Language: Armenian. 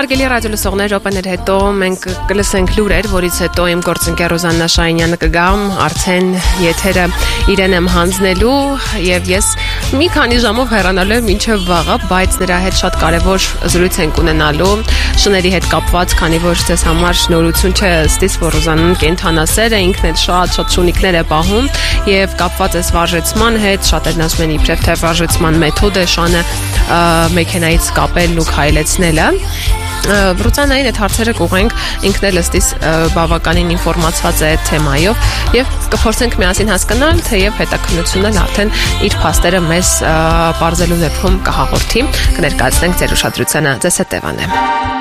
Հարգելի ռադիոլսողներ, րոպեներ հետո մենք կլսենք լուրեր, որից հետո իմ գործընկեր Ռոզաննա Շահինյանը կգամ արդեն եթերը իրեն եմ հանձնելու եւ ես մի քանի ժամով հեռանալու եմ մինչեւ վաղը, բայց նրա հետ շատ կարեւոր զրույց ենք ունենալու շների հետ կապված, քանի որ ձեզ համար նորություն չէ, ըստիս որ Ռոզաննան կենթանասեր է, ինքն էլ շատ շունիկներ է պահում եւ կապված է վարժեցման հետ, շատերն ասում են իբրև թե վարժեցման մեթոդ է շանը մեքենայից կապելն ու քայլեցնելը Ռոզաննային այդ հարցերը կուղենք ինքն էլ ըստիս բավականին ինֆորմացված է այդ թեմայով եւ կփորձենք միասին հասկանալ թեև հետաքննությունն արդեն իր փաստերը մեզ բարձելու դեպքում կհաղորդի կներկայացնենք ձեր ուշադրությանը ձեզ հետ Տևան է